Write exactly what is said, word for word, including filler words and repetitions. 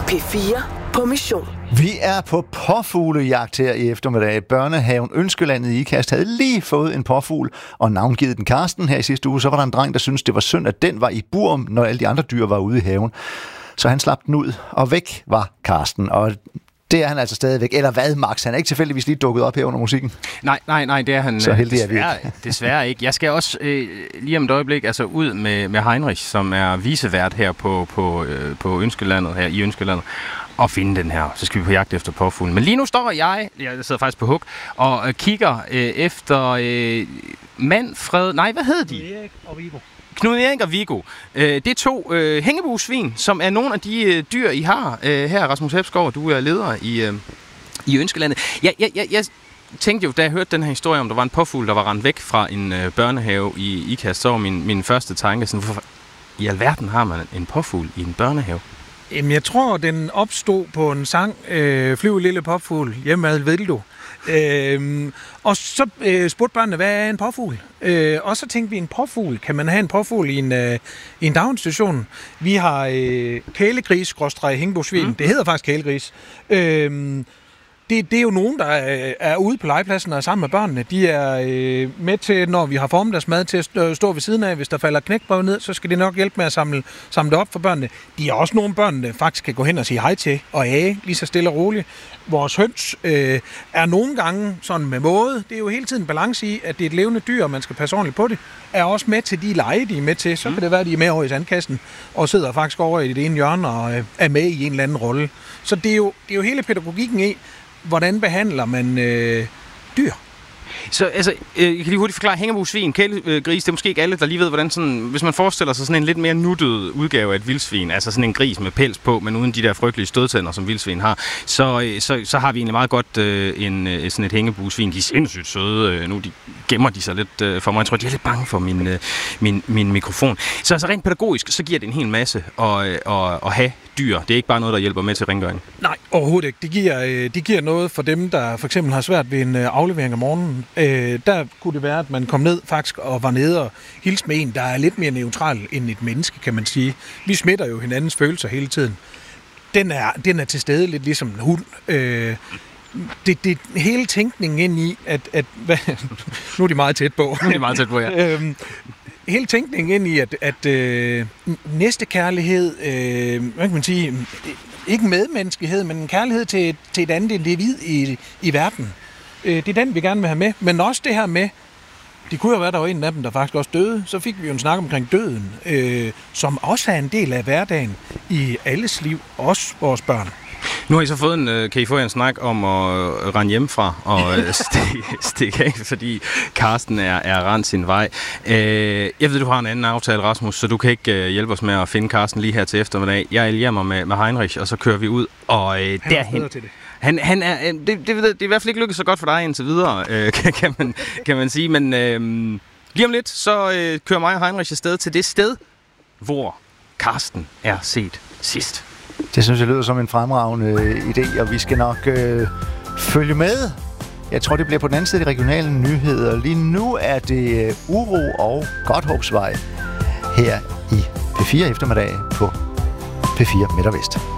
P fire på mission. Vi er på påfuglejagt her i eftermiddag. Børnehaven Ønskelandet i Ikast havde lige fået en påfugl og navngivet den Karsten her i sidste uge. Så var der en dreng, der syntes, det var synd, at den var i bur, når alle de andre dyr var ude i haven. Så han slap den ud, og væk var Karsten. Og det er han altså stadigvæk. Eller hvad, Max? Han er ikke tilfældigvis lige dukket op her under musikken? Nej, nej, nej, det er han så heldig desværre, er vi ikke. desværre ikke. Jeg skal også øh, lige om et øjeblik altså ud med, med Heinrich, som er vicevært her på, på, øh, på Ønskelandet, her i Ønskelandet, og finde den her. Så skal vi på jagt efter påfuglen. Men lige nu står jeg, jeg sidder faktisk på hug, og øh, kigger øh, efter øh, Manfred, nej, hvad hedder de? Knud Erik og Viggo. Knud Erik og Viggo. Øh, det er to øh, hængebusvin, som er nogle af de øh, dyr, I har øh, her, Rasmus Hepsgaard. Du er leder i, øh, i Ønskelandet. Jeg, jeg, jeg, jeg tænkte jo, da jeg hørte den her historie om, der var en påfugl, der var rendt væk fra en øh, børnehave i Ikast, så var min, min første tanke sådan, hvorfor i alverden har man en påfugl i en børnehave? Jamen, jeg tror, den opstod på en sang, øh, Flyv lille popfugl, hjemme vil du. Øh, og så øh, spurgte børnene, hvad er en påfugl? Øh, og så tænkte vi, en påfugl, kan man have en påfugl i en, øh, i en daginstitution? Vi har øh, kælegris, skråstreg, hængebusvin, mm. det hedder faktisk kælegris. Øh, Det, det er jo nogen, der er, er ude på legepladsen og er sammen med børnene. De er øh, med til, når vi har formiddagsmad, til at stå ved siden af. Hvis der falder knækbrød ned, så skal de nok hjælpe med at samle, samle det op for børnene. De er også nogle børn, der faktisk kan gå hen og sige hej til og age, lige så stille og roligt. Vores høns øh, er nogle gange sådan med måde. Det er jo hele tiden balance i, at det er et levende dyr, og man skal passe ordentligt på det. Er også med til de lege, de er med til. Så kan det være, at de er med over i sandkassen og sidder faktisk over i det ene hjørne og øh, er med i en eller anden rolle. Så det er jo, det er jo hele pædagogikken i, hvordan behandler man øh, dyr? Så altså, øh, jeg kan lige hurtigt forklare, hængebusvin, kælegris, det er måske ikke alle, der lige ved, hvordan sådan, hvis man forestiller sig sådan en lidt mere nuttet udgave af et vildsvin, altså sådan en gris med pels på, men uden de der frygtelige stødtænder, som vildsvin har, så, øh, så, så har vi egentlig meget godt øh, en, øh, sådan et hængebusvin. De er sindssygt søde. Øh, nu de gemmer de sig lidt øh, for mig. Jeg tror, de er lidt bange for min, øh, min, min mikrofon. Så altså rent pædagogisk, så giver det en hel masse at, øh, at, at have dyr. Det er ikke bare noget, der hjælper med til rengøring. Nej, overhovedet ikke. Det giver, øh, det giver noget for dem, der for eksempel har svært ved en øh, aflevering om morgenen. Øh, der kunne det være, at man kom ned faktisk og var nede og hilste med en, der er lidt mere neutral end et menneske, kan man sige. Vi smitter jo hinandens følelser hele tiden. Den er, den er til stede lidt ligesom en hund. Øh, det, det hele tænkningen ind i, at... at hvad, nu er de meget tæt på. Nu er de meget tæt på, ja. øhm, hele tænkningen ind i, at, at øh, næstekærlighed, øh, hvad kan man sige, ikke medmenneskelighed, men en kærlighed til, til et andet individ i, i verden. Øh, det er den, vi gerne vil have med. Men også det her med, det kunne jo være, der var en af dem, der faktisk også døde. Så fik vi jo en snak omkring døden, øh, som også er en del af hverdagen i alles liv, også vores børn. Nu har I så fået en, kan I få en snak om at rende hjemmefra og stikke, stikke af, fordi Karsten er, er rendt sin vej. Jeg ved, du har en anden aftale, Rasmus, så du kan ikke hjælpe os med at finde Karsten lige her til eftermiddag. Jeg allierer mig med, med Heinrich, og så kører vi ud. Og han derhen. Til det. Han, han er, det, det, det er i hvert fald ikke lykkedes så godt for dig indtil videre, øh, kan, man, kan man sige. Men øh, lige om lidt, så øh, kører mig og Heinrich afsted til det sted, hvor Karsten er set sidst. Det synes jeg lyder som en fremragende idé, og vi skal nok øh, følge med. Jeg tror, det bliver på den anden side af de regionale nyheder. Lige nu er det Uro og Godthåbsvej her i P fire eftermiddag på P fire Midt og Vest.